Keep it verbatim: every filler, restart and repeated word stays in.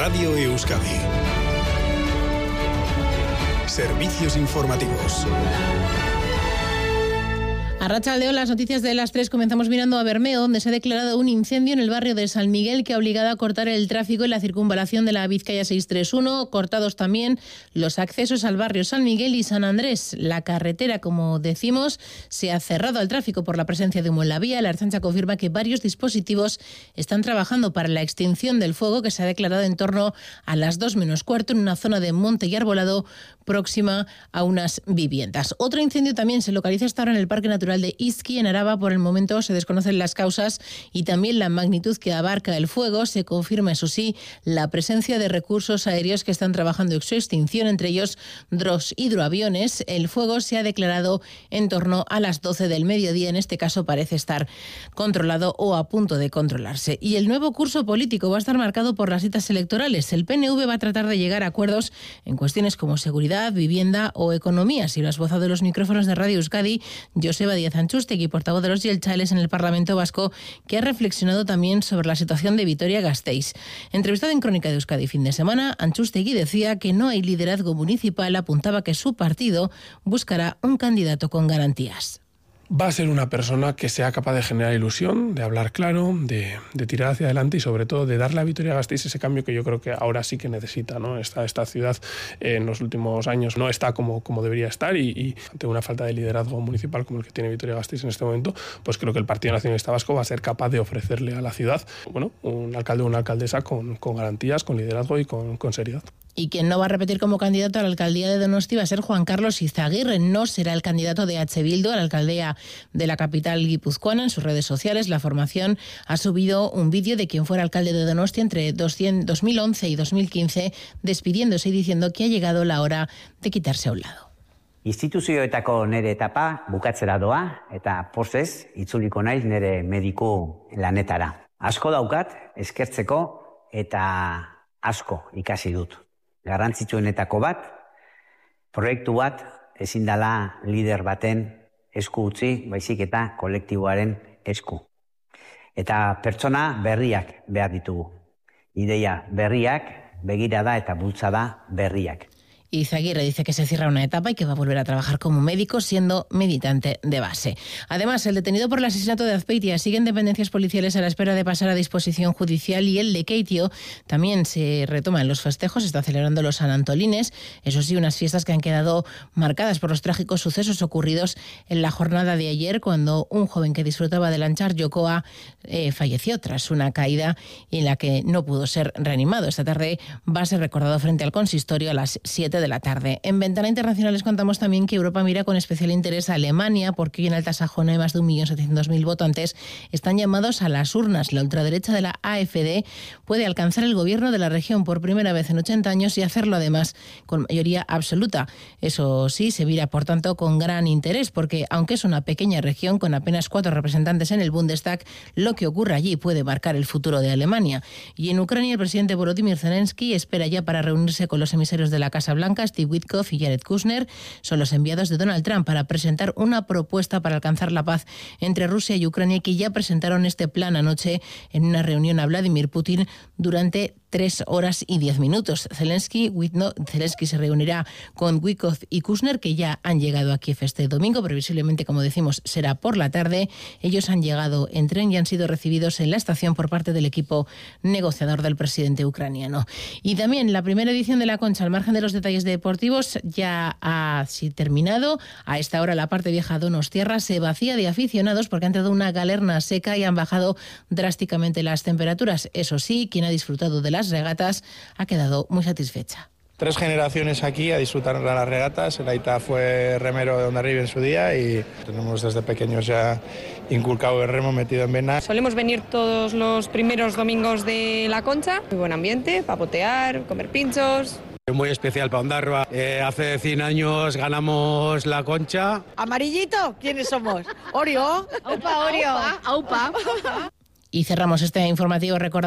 Radio Euskadi. Servicios informativos. Arratsaldeon, las noticias de las tres. Comenzamos mirando a Bermeo, donde se ha declarado un incendio en el barrio de San Miguel que ha obligado a cortar el tráfico en la circunvalación de la Vizcaya seiscientos treinta y uno. Cortados también los accesos al barrio San Miguel y San Andrés. La carretera, como decimos, se ha cerrado al tráfico por la presencia de humo en la vía. La Ertzaintza confirma que varios dispositivos están trabajando para la extinción del fuego, que se ha declarado en torno a las dos menos cuarto en una zona de monte y arbolado próxima a unas viviendas. Otro incendio también se localiza hasta ahora en el Parque Natural de Izqui, en Araba. Por el momento se desconocen las causas y también la magnitud que abarca el fuego. Se confirma, eso sí, la presencia de recursos aéreos que están trabajando en su extinción, entre ellos dos hidroaviones. El fuego se ha declarado en torno a las doce del mediodía. En este caso parece estar controlado o a punto de controlarse. Y el nuevo curso político va a estar marcado por las citas electorales. El P N V va a tratar de llegar a acuerdos en cuestiones como seguridad, vivienda o economía. Si lo ha esbozado en los micrófonos de Radio Euskadi Joseba Díaz Antxustegui, portavoz de los Jeltzales en el Parlamento Vasco, que ha reflexionado también sobre la situación de Vitoria-Gasteiz. Entrevistado en Crónica de Euskadi fin de semana, Antxustegui decía que no hay liderazgo municipal, apuntaba que su partido buscará un candidato con garantías. Va a ser una persona que sea capaz de generar ilusión, de hablar claro, de, de tirar hacia adelante y sobre todo de darle a Vitoria-Gasteiz ese cambio que yo creo que ahora sí que necesita, ¿no? Esta, esta ciudad eh, en los últimos años no está como, como debería estar y, y ante una falta de liderazgo municipal como el que tiene Vitoria-Gasteiz en este momento, pues creo que el Partido Nacionalista Vasco va a ser capaz de ofrecerle a la ciudad, bueno, un alcalde o una alcaldesa con, con garantías, con liderazgo y con, con seriedad. Y quien no va a repetir como candidato a la alcaldía de Donosti va a ser Juan Carlos Izaguirre. No será el candidato de H. Bildu a la alcaldía de la capital guipuzcoana. En sus redes sociales, la formación ha subido un vídeo de quien fuera alcalde de Donosti entre dos mil once y dos mil quince, despidiéndose y diciendo que ha llegado la hora de quitarse a un lado. Instituzioetako nere etapa bukatzera doa eta pozez itzuliko naiz nere mediku lanetara. Asko daukat eskertzeko eta asko ikasi dut. Garrantzitsuenetako bat, proiektu bat ezin dela lider baten esku utzi, baizik eta kolektiboaren esku. Eta pertsona berriak behar ditugu. Ideia berriak, begirada eta bultzada berriak. Izaguirre dice que se cierra una etapa y que va a volver a trabajar como médico, siendo militante de base. Además, el detenido por el asesinato de Azpeitia sigue en dependencias policiales a la espera de pasar a disposición judicial, y el de Keitio también se retoma en los festejos. Se está celebrando los San Antolines, eso sí, unas fiestas que han quedado marcadas por los trágicos sucesos ocurridos en la jornada de ayer, cuando un joven que disfrutaba de lanchar Yokoa eh, falleció tras una caída en la que no pudo ser reanimado. Esta tarde va a ser recordado frente al consistorio a las siete de la tarde. En Ventana Internacional les contamos también que Europa mira con especial interés a Alemania, porque hoy en Alta Sajonia hay más de un millón setecientos mil votantes están llamados a las urnas. La ultraderecha de la A F D puede alcanzar el gobierno de la región por primera vez en ochenta años y hacerlo además con mayoría absoluta. Eso sí, se mira por tanto con gran interés, porque aunque es una pequeña región con apenas cuatro representantes en el Bundestag, lo que ocurra allí puede marcar el futuro de Alemania. Y en Ucrania, el presidente Volodymyr Zelensky espera ya para reunirse con los emisarios de la Casa Blanca. Steve Witkoff y Jared Kushner son los enviados de Donald Trump para presentar una propuesta para alcanzar la paz entre Rusia y Ucrania, que ya presentaron este plan anoche en una reunión a Vladimir Putin durante tres horas y diez minutos. Zelensky, Witno, Zelensky se reunirá con Witkoff y Kushner, que ya han llegado a Kiev este domingo. Previsiblemente, como decimos, será por la tarde. Ellos han llegado en tren y han sido recibidos en la estación por parte del equipo negociador del presidente ucraniano. Y también la primera edición de la Concha, al margen de los detalles deportivos, ya ha sí, terminado. A esta hora la parte vieja donostiarra se vacía de aficionados porque ha entrado una galerna seca y han bajado drásticamente las temperaturas. Eso sí, quien ha disfrutado de las regatas ha quedado muy satisfecha. Tres generaciones aquí a disfrutar de las regatas. El Aita fue remero de Hondarribia en su día y tenemos desde pequeños ya inculcado el remo, metido en vena. Solemos venir todos los primeros domingos de la Concha. Muy buen ambiente, papotear, comer pinchos. Muy especial para Ondarroa. Eh, hace cien años ganamos la Concha. ¿Amarillito? ¿Quiénes somos? ¿Orio? ¡Aupa, Orio! ¡Aupa! ¡Aupa! Y cerramos este informativo recordando